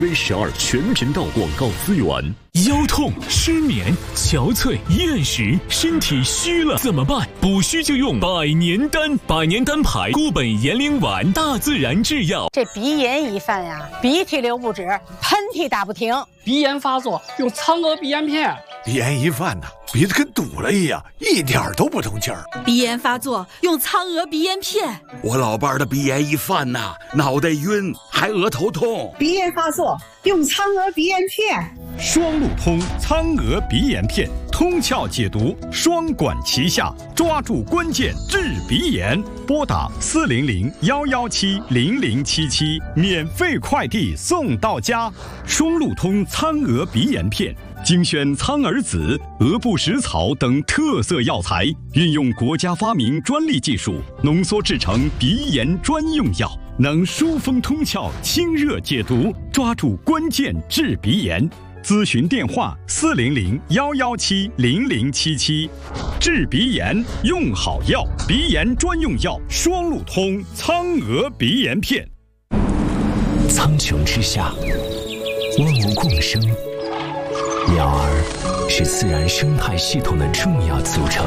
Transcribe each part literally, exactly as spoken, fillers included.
V 十二全频道广告资源。 腰痛、失眠、憔悴、厌食，身体虚了怎么办？补虚就用百年丹，百年丹牌固本延龄丸，大自然制药。 这鼻炎一犯呀，鼻涕流不止，喷嚏打不停。 鼻炎发作用苍娥鼻炎片。 鼻炎一犯呢，鼻子跟堵了一样，一点都不通气儿。 鼻炎发作用苍娥鼻炎片。 我老伴儿的鼻炎一犯呐，脑袋晕，还额头痛。 鼻炎发作用苍娥鼻炎片。 双路通苍娥鼻炎片，通窍解毒，双管齐下，抓住关键治鼻炎。拨打四零零幺幺七零零七七，免费快递送到家。双路通苍娥鼻炎片。精选苍耳子、鹅不食草等特色药材，运用国家发明专利技术，浓缩制成鼻炎专用药，能疏风通窍、清热解毒，抓住关键治鼻炎。咨询电话：四零零幺幺七零零七七。治鼻炎用好药，鼻炎专用药双路通苍娥鼻炎片。 苍穹之下，万物共生。鸟儿是自然生态系统的重要组成。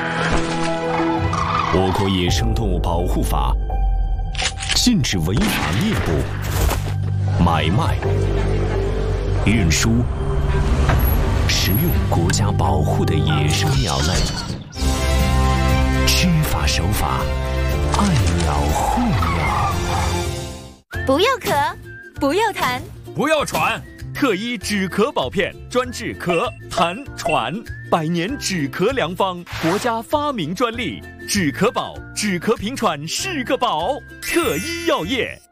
我国野生动物保护法禁止违法猎捕、买卖、运输、食用国家保护的野生鸟类。知法守法，爱鸟护鸟。 不要咳，不要痰， 不要喘。特一止咳宝片专治咳、痰、喘，百年止咳良方，国家发明专利，止咳宝，止咳平喘是个宝。特一药业。